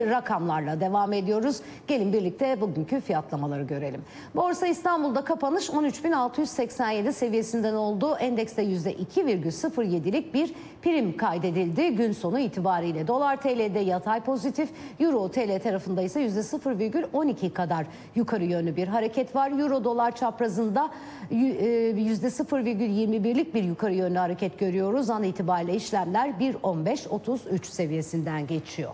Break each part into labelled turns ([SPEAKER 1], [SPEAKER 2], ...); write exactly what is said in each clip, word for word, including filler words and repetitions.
[SPEAKER 1] Rakamlarla devam ediyoruz. Gelin birlikte bugünkü fiyatlamaları görelim. Borsa İstanbul'da kapanış on üç bin altı yüz seksen yedi seviyesinden oldu. Endekste yüzde iki virgül sıfır yedilik bir prim kaydedildi. Gün sonu itibariyle dolar T L'de yatay pozitif, Euro T L tarafında ise yüzde sıfır virgül on iki kadar yukarı yönlü bir hareket var. Euro dolar çaprazında yüzde sıfır virgül yirmi birlik bir yukarı yönlü hareket görüyoruz. An itibariyle işlemler bir virgül on beş otuz üç seviyesinden geçiyor.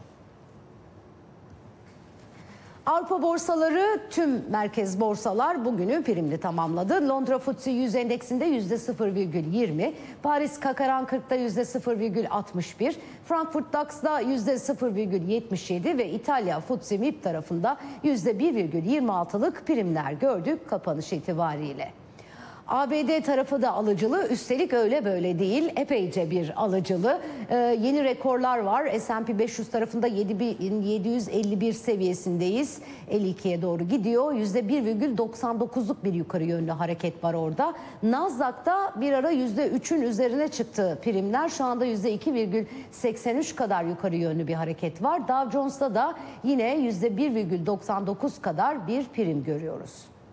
[SPEAKER 1] Avrupa borsaları, tüm merkez borsalar bugünü primli tamamladı. Londra F T S E yüz endeksinde yüzde sıfır virgül yirmi, Paris C A C Aran kırk'ta yüzde sıfır virgül altmış bir, Frankfurt DAX'da yüzde sıfır virgül yetmiş yedi ve İtalya F T S E M İ P tarafında yüzde bir virgül yirmi altılık primler gördük kapanış itibariyle. A B D tarafı da alıcılı, üstelik öyle böyle değil, epeyce bir alıcılı. Ee, yeni rekorlar var. S and P beş yüz tarafında yedi bin yedi yüz elli bir seviyesindeyiz. elli ikiye doğru gidiyor. yüzde bir virgül doksan dokuzluk bir yukarı yönlü hareket var orada. Nasdaq'ta bir ara yüzde üçün üzerine çıktı primler. Şu anda yüzde iki virgül seksen üç kadar yukarı yönlü bir hareket var. Dow Jones'ta da yine yüzde bir virgül doksan dokuz kadar bir prim görüyoruz.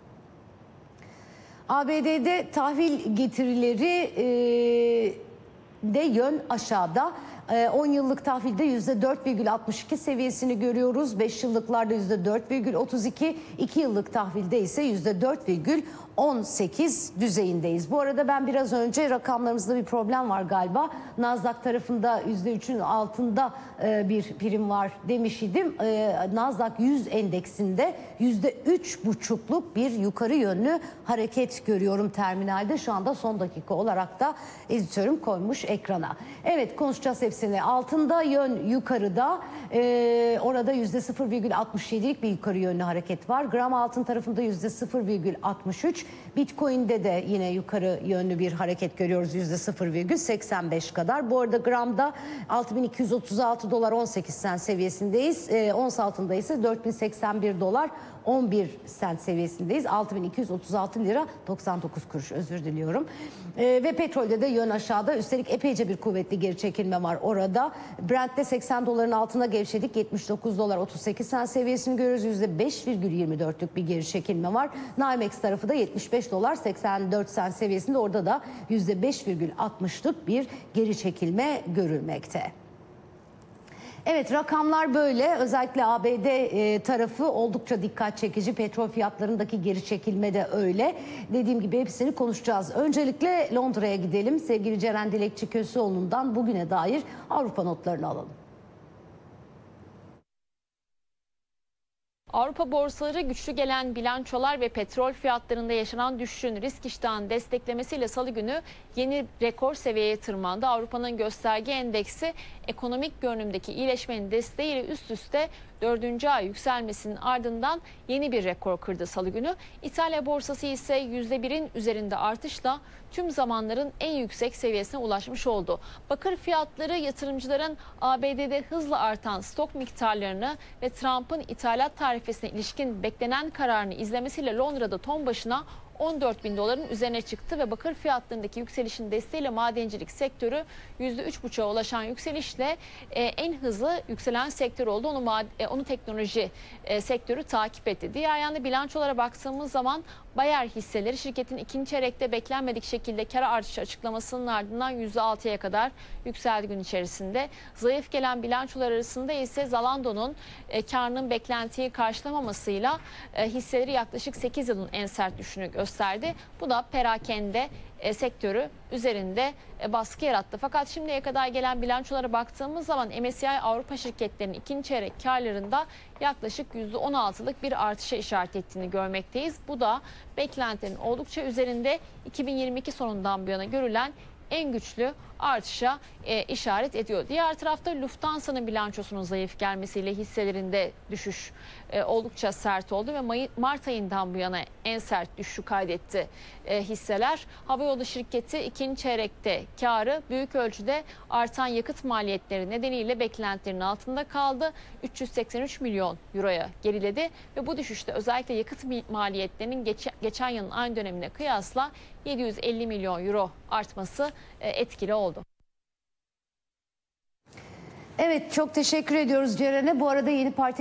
[SPEAKER 1] A B D'de tahvil getirileri e, de yön aşağıda. on yıllık tahvilde yüzde dört virgül altmış iki seviyesini görüyoruz. beş yıllıklarda yüzde dört virgül otuz iki, iki yıllık tahvilde ise yüzde dört virgül on sekiz düzeyindeyiz. Bu arada ben biraz önce rakamlarımızda bir problem var galiba. Nasdaq tarafında yüzde üçün altında bir prim var demiş idim. Nasdaq yüz endeksinde yüzde üç buçukluk bir yukarı yönlü hareket görüyorum terminalde. Şu anda son dakika olarak da editörüm koymuş ekrana. Evet, konuşacağız hepsini. Altında yön yukarıda. Ee, orada yüzde sıfır virgül altmış yedilik bir yukarı yönlü hareket var. Gram altın tarafında yüzde sıfır virgül altmış üç. Bitcoin'de de yine yukarı yönlü bir hareket görüyoruz, yüzde sıfır virgül seksen beş kadar. Bu arada gramda altı bin iki yüz otuz altı dolar on sekiz sent seviyesindeyiz. Ee, ons altında ise dört bin seksen bir dolar on bir sent seviyesindeyiz. altı bin iki yüz otuz altı lira doksan dokuz kuruş, özür diliyorum. Ee, ve petrolde de yön aşağıda. Üstelik epeyce bir kuvvetli geri çekilme var orada. Brent'te seksen doların altına gevşedik. yetmiş dokuz dolar otuz sekiz sent seviyesini görüyoruz. yüzde beş virgül yirmi dörtlük bir geri çekilme var. NYMEX tarafı da yetmiş beş dolar seksen dört sent seviyesinde. Orada da yüzde beş virgül altmışlık bir geri çekilme görülmekte. Evet, rakamlar böyle. Özellikle A B D e, tarafı oldukça dikkat çekici. Petrol fiyatlarındaki geri çekilme de öyle. Dediğim gibi hepsini konuşacağız. Öncelikle Londra'ya gidelim. Sevgili Ceren Dilekçi Köseoğlu'ndan bugüne dair Avrupa notlarını alalım.
[SPEAKER 2] Avrupa borsaları güçlü gelen bilançolar ve petrol fiyatlarında yaşanan düşüşün risk iştahını desteklemesiyle salı günü yeni rekor seviyeye tırmandı. Avrupa'nın gösterge endeksi ekonomik görünümdeki iyileşmenin desteğiyle üst üste dördüncü ay yükselmesinin ardından yeni bir rekor kırdı salı günü. İtalya borsası ise yüzde birin üzerinde artışla tüm zamanların en yüksek seviyesine ulaşmış oldu. Bakır fiyatları yatırımcıların A B D'de hızla artan stok miktarlarını ve Trump'ın ithalat tarifesine ilişkin beklenen kararını izlemesiyle Londra'da ton başına on dört bin doların üzerine çıktı ve bakır fiyatlarındaki yükselişin desteğiyle madencilik sektörü yüzde üç buçuğa ulaşan yükselişle e, en hızlı yükselen sektör oldu. Onu, e, onu teknoloji e, sektörü takip etti. Diğer yanda bilançolara baktığımız zaman Bayer hisseleri şirketin ikinci çeyrekte beklenmedik şekilde kar artışı açıklamasının ardından yüzde altıya kadar yükseldi gün içerisinde. Zayıf gelen bilançolar arasında ise Zalando'nun e, karının beklentiyi karşılamamasıyla e, hisseleri yaklaşık sekiz yılın en sert düşüşünü gösterdi. Bu da perakende e, sektörü üzerinde e, baskı yarattı. Fakat şimdiye kadar gelen bilançolara baktığımız zaman M S C I Avrupa şirketlerinin ikinci çeyrek karlarında yaklaşık yüzde on altılık bir artışa işaret ettiğini görmekteyiz. Bu da beklentilerin oldukça üzerinde iki bin yirmi iki sonundan bu yana görülen en güçlü artışa e, işaret ediyor. Diğer tarafta Lufthansa'nın bilançosunun zayıf gelmesiyle hisselerinde düşüş e, oldukça sert oldu ve May Mart ayından bu yana en sert düşüşü kaydetti e, hisseler. Havayolu şirketi ikinci çeyrekte karı büyük ölçüde artan yakıt maliyetleri nedeniyle beklentilerin altında kaldı. üç yüz seksen üç milyon euroya geriledi ve bu düşüşte özellikle yakıt maliyetlerinin geç geçen yılın aynı dönemine kıyasla yedi yüz elli milyon euro artması etkili oldu.
[SPEAKER 1] Evet, çok teşekkür ediyoruz Ceren'e. Bu arada yeni parti